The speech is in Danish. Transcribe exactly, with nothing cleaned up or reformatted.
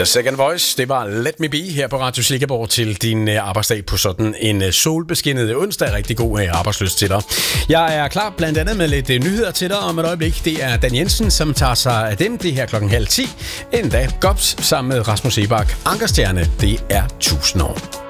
The Second Voice, det var Let Me Be her på Radio Silkeborg til din arbejdsdag på sådan en solbeskinnet onsdag. Rigtig god arbejdsløst til dig. Jeg er klar blandt andet med lidt nyheder til dig om et øjeblik. Det er Dan Jensen, som tager sig af dem. Det er her klokken halv ti. Endda Gops sammen med Rasmus Sebak. Ankerstjerne, det er tusind år.